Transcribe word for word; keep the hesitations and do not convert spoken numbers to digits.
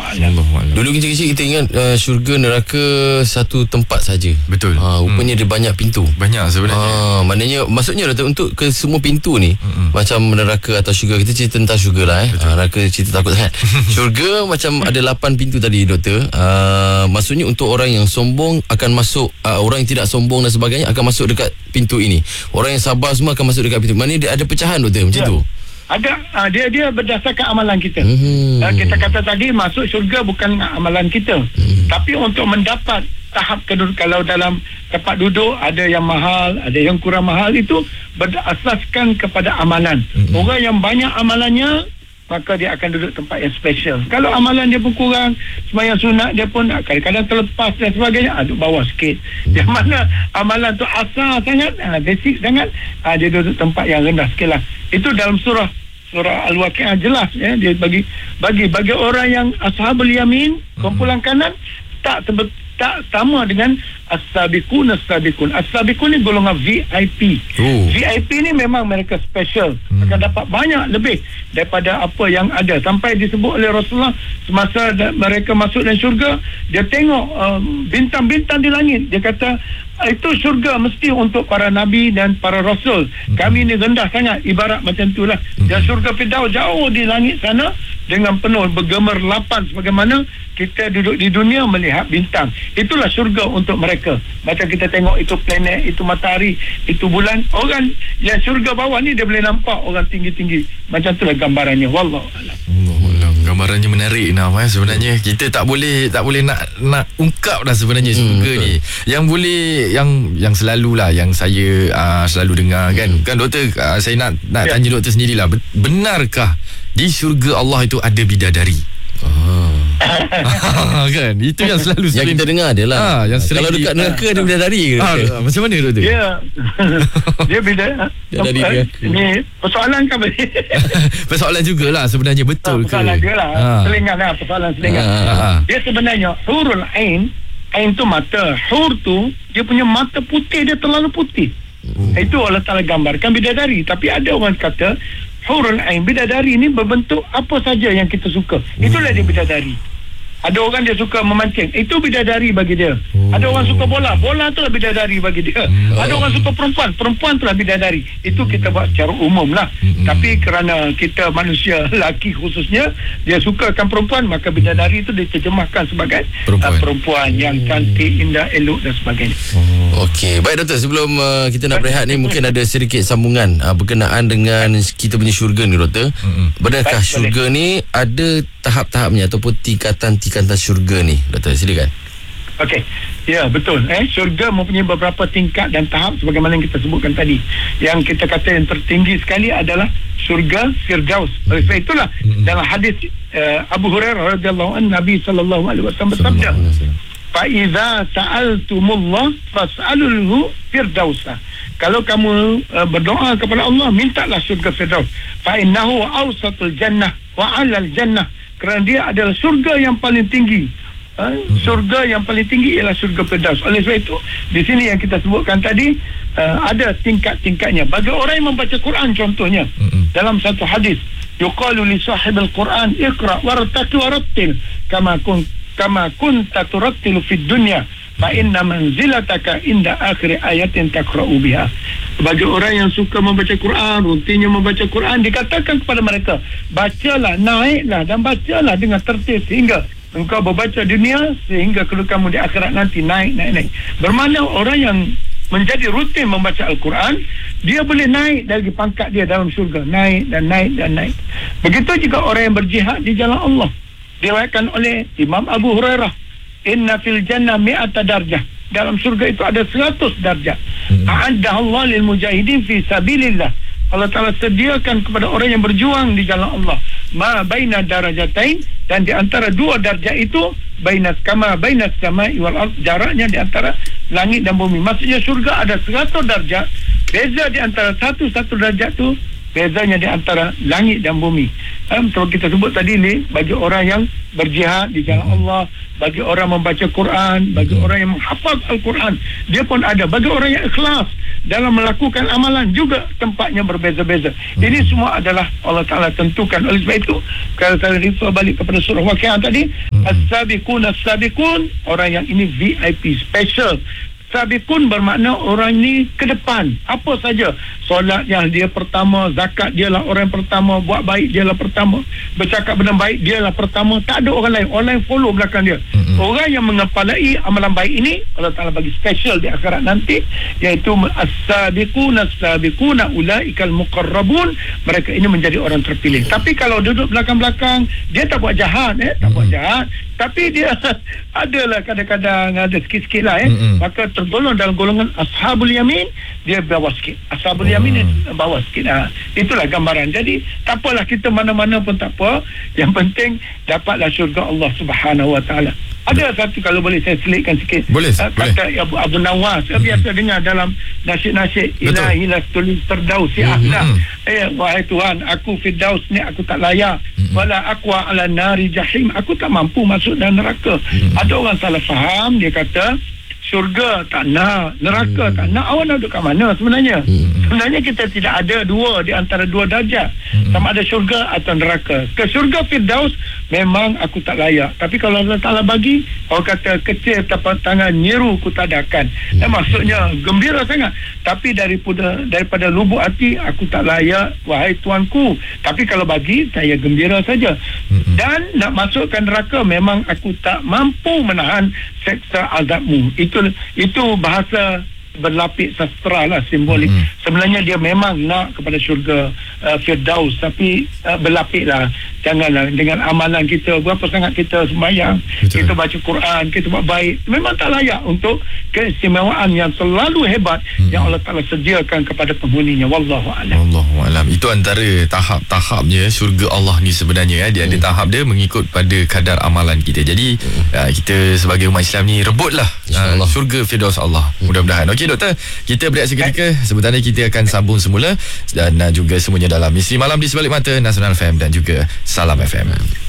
a'lam. Dulu kecil-kecil kita ingat uh, syurga neraka satu tempat saja. Betul. Ha, rupanya hmm. dia banyak pintu. Banyak sebenarnya. Ha, maknanya maksudnya untuk ke semua pintu ni hmm. macam neraka atau syurga, kita cerita tentang syurga lah eh. Ha, neraka cerita takut sangat. Syurga macam ada lapan pintu tadi doktor. Uh, maksudnya untuk orang yang sombong akan masuk, uh, orang yang tidak sombong dan sebagainya akan masuk dekat pintu ini. Orang yang sabar semua akan masuk dekat pintu. Maknanya dia ada pecahan doktor macam ya. tu. Ada, uh, dia dia berdasarkan amalan kita. Hmm. Uh, kita kata tadi masuk syurga bukan amalan kita. Hmm. Tapi untuk mendapat tahap kedua, kalau dalam tempat duduk ada yang mahal, ada yang kurang mahal, itu berasaskan kepada amalan. Hmm. Orang yang banyak amalannya, maka dia akan duduk tempat yang special. Kalau amalan dia pun kurang, sembahyang sunat dia pun kadang-kadang terlepas dan sebagainya, duduk bawah sikit. Hmm. Yang mana amalan tu asal sangat, basic sangat, dia duduk tempat yang rendah sikit lah. Itu dalam surah surah Al-Waqi'ah jelas ya, dia bagi bagi bagi orang yang ashabul yamin, kumpulan kanan, tak sebut tak sama dengan as-sabiqun as-sabiqun. As-sabiqun ni golongan V I P. Oh. V I P ni memang mereka special. Hmm. Mereka dapat banyak lebih daripada apa yang ada. Sampai disebut oleh Rasulullah semasa mereka masuk dalam syurga, dia tengok um, bintang-bintang di langit. Dia kata itu syurga mesti untuk para nabi dan para rasul. Hmm. Kami ni rendah sangat, ibarat macam itulah. Hmm. Dan syurga Firdaus jauh di langit sana dengan penuh bergemerlapan sebagaimana kita duduk di dunia melihat bintang. Itulah syurga untuk mereka. Macam kita tengok itu planet, itu matahari, itu bulan. Orang yang syurga bawah ni dia boleh nampak orang tinggi-tinggi. Macam itulah gambarannya. Wallahu a'lam. Wallahualam. Gambarannya menarik Nam, eh? Sebenarnya kita tak boleh tak boleh nak nak ungkap dah sebenarnya syurga hmm, ni. Yang boleh yang yang selalulah yang saya uh, selalu dengar kan. Hmm. Kan doktor, uh, saya nak nak ya. tanya doktor sendirilah. Benarkah di syurga Allah itu ada bidadari? Ah. Kan itu yang selalu yang kita dengar dia lah. Ha, yang kalau di, dekat neraka ada bidadari ke? Ha, macam mana doktor? Ya. Dia bidadari. Bidadari dia. Ini persoalan kan? Persoalan jugalah sebenarnya, betul ke? Persoalan jugalah. Ha. Selingan lah, persoalan selingan. Ha, ha. Dia sebenarnya hurul ain, ain tu mata, hur tu dia punya mata putih, dia terlalu putih. Hmm. Itu Allah Ta'ala gambarkan bidadari. Tapi ada orang kata hurul ain, bidadari ni berbentuk apa saja yang kita suka. Itulah dia bidadari. Ada orang dia suka memancing, itu bidadari bagi dia. Oh. Ada orang suka bola, bola tu lah bidadari bagi dia. Oh. Ada orang suka perempuan, perempuan tu lah bidadari. Itu kita buat secara umum lah. Mm-hmm. Tapi kerana kita manusia lelaki khususnya, dia sukakan perempuan, maka bidadari itu diterjemahkan sebagai perempuan, uh, perempuan yang cantik, indah, elok dan sebagainya. Oh. Okey, baik doktor, sebelum uh, kita nak berehat ni mungkin ada sedikit sambungan uh, berkenaan dengan kita punya syurga ni doktor. Mm-hmm. Benarkah syurga ni ada tahap-tahapnya ataupun tingkatan-tingkatan syurga ni doktor, silakan. Okey, ya betul. Eh, syurga mempunyai beberapa tingkat dan tahap sebagaimana yang kita sebutkan tadi. Yang kita kata yang tertinggi sekali adalah syurga Firdaus. Oleh sebab itulah hmm. dalam hadis uh, Abu Hurairah radhiyallahu anhu, Nabi sallallahu alaihi wasallam bersabda, "Fa idza sa'altumullah fas'alulhu firdausa." Kalau kamu uh, berdoa kepada Allah, mintalah syurga Firdaus. Fa innahu awsatul jannah wa 'alal jannah. Kerana dia adalah syurga yang paling tinggi. Ha? Syurga yang paling tinggi ialah syurga Firdaus. Oleh sebab itu, di sini yang kita sebutkan tadi, uh, ada tingkat-tingkatnya. Bagi orang yang membaca Quran contohnya, mm-hmm. dalam satu hadis, yuqalu li sahibil Quran, iqra' wartaqi warattil kama kun kama kunta turattilu fid dunya fa inna manzilataka inda akhir ayatin taqra'u biha. Bagi orang yang suka membaca Quran, rutinnya membaca Quran, dikatakan kepada mereka, bacalah, naiklah dan bacalah dengan tertib sehingga engkau berbaca dunia sehingga kedudukanmu di akhirat nanti naik, naik, naik. Bermakna orang yang menjadi rutin membaca Al-Quran, dia boleh naik dari pangkat dia dalam syurga, naik dan naik dan naik. Begitu juga orang yang berjihad di jalan Allah. Diriwayatkan oleh Imam Abu Hurairah, inna fil jannah mi'ata darjah. Dalam syurga itu ada seratus darjah. A'adda Allah lil mujahidin fi sabilillah. Allah Ta'ala sediakan kepada orang yang berjuang di jalan Allah ma baina darajatain, dan di antara dua darjah itu bainas kama bainas samai wal ard, jaraknya di antara langit dan bumi. Maksudnya syurga ada seratus darjah. Beza di antara satu-satu darjah itu bezanya di antara langit dan bumi. Um, kalau kita sebut tadi ni, bagi orang yang berjihad di jalan Allah, bagi orang membaca Quran, bagi orang yang menghafaz Al-Quran, dia pun ada. Bagi orang yang ikhlas dalam melakukan amalan juga tempatnya berbeza-beza. Hmm. Ini semua adalah Allah Ta'ala tentukan. Oleh sebab itu, kalau saya refer balik kepada surah Waqi'ah tadi, As-sabiqun as-sabiqun, orang yang ini V I P special. Sabiqun bermakna orang ni ke depan. Apa saja, solat yang dia pertama, zakat dia lah orang pertama, buat baik dia lah pertama, bercakap benda baik dia lah pertama. Tak ada orang lain. Orang lain follow belakang dia. Mm-hmm. Orang yang mengepalai amalan baik ini, Allah Ta'ala bagi special di akhirat nanti, iaitu as-sabiqun as-sabiqun ulaikal muqarrabun. Mereka ini menjadi orang terpilih. Tapi kalau duduk belakang-belakang, dia tak buat jahat, eh tak mm-hmm. buat jahat, tapi dia adalah kadang-kadang ada sikit-sikit lah, eh mm-hmm. maka tergolong dalam golongan ashabul yamin, dia bawah sikit. Ashabul oh. yamin ni bawah sikit. Ha. Itulah gambaran. Jadi tak apalah, kita mana-mana pun tak apa, yang penting dapatlah syurga Allah Subhanahu Wa Taala. Ada satu, kalau boleh saya selitkan sikit, boleh, uh, kata boleh. Abu, Abu Nawas, saya biasa mm-hmm. dengar dalam nasyid-nasyid, ilahi lastulis firdaus ya Allah, mm-hmm. eh wahai Tuhan, aku firdaus ni aku tak layak, mm-hmm. wala aqwa ala nari jahim, aku tak mampu masuk dalam neraka. Mm-hmm. Ada orang salah faham, dia kata syurga tak nak, neraka hmm. tak nak. Awak nak duduk kat mana sebenarnya? Hmm. Sebenarnya kita tidak ada dua di antara dua darjah. Hmm. Sama ada syurga atau neraka. Ke syurga Firdaus memang aku tak layak. Tapi kalau Allah Ta'ala bagi, orang kata kecil tapak tangan nyeru ku tadakan. Hmm. Dan maksudnya gembira sangat. Tapi daripada daripada lubuk hati, aku tak layak, wahai Tuanku. Tapi kalau bagi, saya gembira saja. Hmm. Dan nak masukkan neraka, memang aku tak mampu menahan seksa azabmu. Itu itu bahasa berlapik sastra lah, simbolik. Hmm. Sebenarnya dia memang nak kepada syurga uh, Firdaus, tapi uh, berlapik lah. Janganlah dengan amalan kita, berapa sangat kita sembahyang, betul, kita baca Quran, kita buat baik, memang tak layak untuk keistimewaan yang selalu hebat hmm. yang Allah Ta'ala sediakan kepada penghuninya. Wallahu'alam. Wallahu'alam. Itu antara tahap-tahapnya syurga Allah ni sebenarnya. Dia hmm. ada tahap dia mengikut pada kadar amalan kita. Jadi hmm. uh, kita sebagai umat Islam ni rebutlah uh, syurga Firdaus Allah. Hmm. Mudah-mudahan. Okey doktor, kita berehat seketika. Sebentar ni kita akan sambung semula dan uh, juga semuanya dalam Misteri Malam di Sebalik Mata Nasional F M dan juga Salam F M.